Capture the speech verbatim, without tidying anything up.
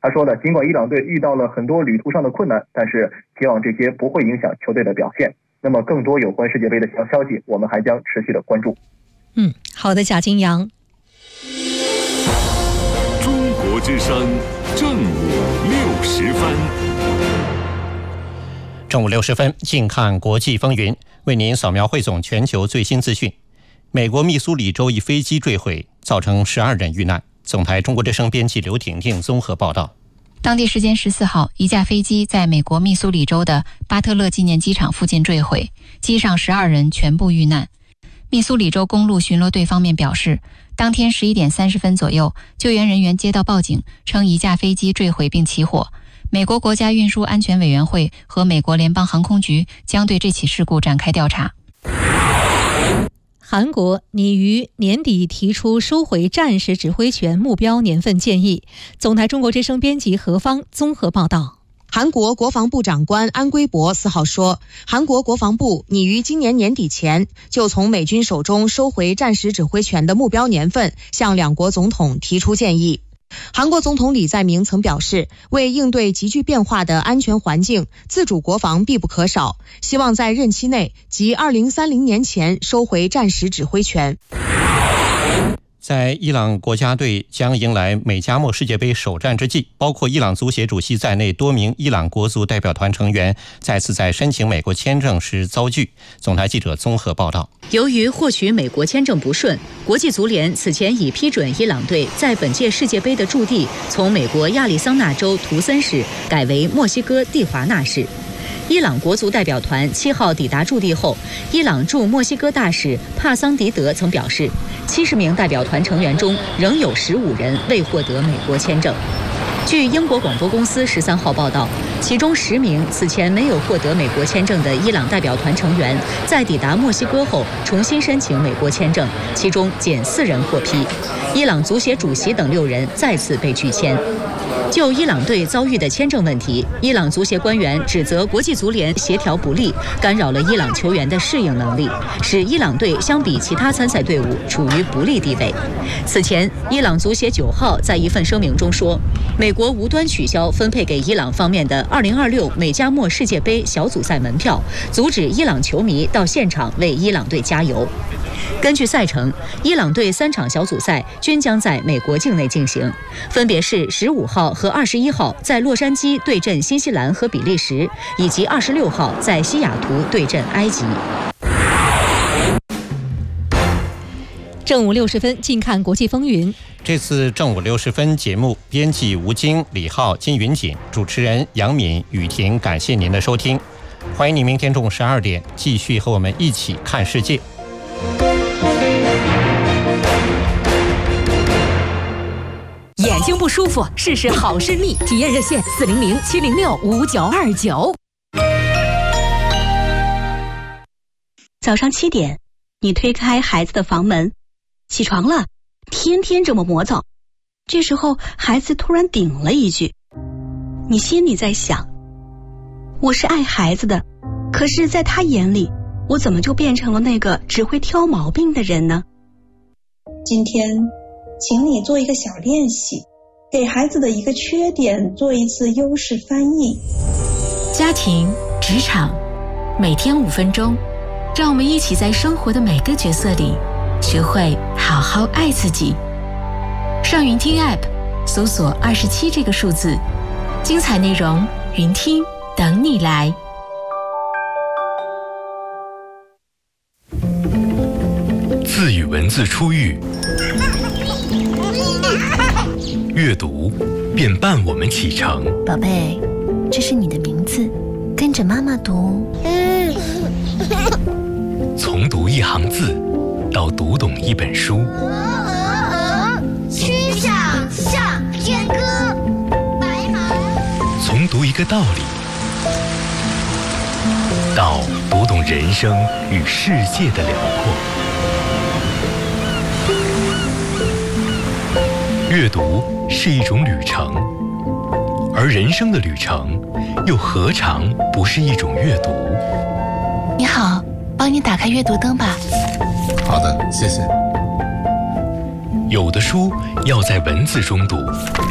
他说了，尽管伊朗队遇到了很多旅途上的困难，但是希望这些不会影响球队的表现。那么更多有关世界杯的消息，我们还将持续的关注。 嗯，好的，贾金阳。 中国之声正午六十分。 正午六十分，近看国际风云，为您扫描汇总全球最新资讯。美国密苏里州一飞机坠毁，造成十二人遇难。总台中国之声编辑刘婷婷综合报道。 当地时间十四号，一架飞机在美国密苏里州的巴特勒纪念机场附近坠毁，机上十二人全部遇难。密苏里州公路巡逻队方面表示，当天十一点三十分左右，救援人员接到报警，称一架飞机坠毁并起火。美国国家运输安全委员会和美国联邦航空局将对这起事故展开调查。 韩国拟于年底提出收回战时指挥权目标年份建议。总台中国之声编辑何方综合报道。 韩国国防部长官安圭博四号说，韩国国防部拟于今年年底前就从美军手中收回战时指挥权的目标年份向两国总统提出建议。韩国总统李在明曾表示，为应对急剧变化的安全环境，自主国防必不可少，希望在任期内即二零三零年前收回战时指挥权。 在伊朗国家队将迎来美加墨世界杯首战之际，包括伊朗足协主席在内多名伊朗国足代表团成员再次在申请美国签证时遭拒。总台记者综合报道。 由于获取美国签证不顺，国际足联此前已批准伊朗队在本届世界杯的驻地从美国亚利桑那州图森市改为墨西哥蒂华纳市。伊朗国足代表团七号抵达驻地后，伊朗驻墨西哥大使帕桑迪德曾表示，七十名代表团成员中仍有十五人未获得美国签证。据英国广播公司十三号报道，其中十名此前没有获得美国签证的伊朗代表团成员，在抵达墨西哥后重新申请美国签证，其中仅四人获批。伊朗足协主席等六人再次被拒签。就伊朗队遭遇的签证问题，伊朗足协官员指责国际足联协调不力，干扰了伊朗球员的适应能力，使伊朗队相比其他参赛队伍处于不利地位。此前，伊朗足协九号在一份声明中说，美国无端取消分配给伊朗方面的二零二六美加墨世界杯小组赛门票，阻止伊朗球迷到现场为伊朗队加油。根据赛程，伊朗队三场小组赛均将在美国境内进行，分别是十五号和二十一号在洛杉矶对阵新西兰和比利时，以及二十六号在西雅图对阵埃及。 正午六十分，近看国际风云。 这次正午六十分节目，编辑吴京、李浩、金云锦，主持人杨敏、雨婷，感谢您的收听。欢迎您明天中午十二点继续和我们一起看世界。 眼睛不舒服，试试好视力，体验热线四零零七零六五九二九。 早上七点，你推开孩子的房门，起床了，天天这么磨蹭。这时候，孩子突然顶了一句，你心里在想，我是爱孩子的，可是在他眼里，我怎么就变成了那个只会挑毛病的人呢？ 今天请你做一个小练习，给孩子的一个缺点做一次优势翻译。 家庭、职场，每天五分钟，让我们一起在生活的每个角色里学会好好爱自己。上云听 App 搜索二十七这个数字，精彩内容云听等你来。 字与文字初遇，阅读便伴我们启程。 宝贝，这是你的名字，跟着妈妈读。 从读一行字到读懂一本书， 曲项向天歌，白马。 从读一个道理到读懂人生与世界的辽阔。阅读是一种旅程，而人生的旅程又何尝不是一种阅读？ 你好，帮你打开阅读灯吧。 好的，谢谢。 有的书要在文字中读，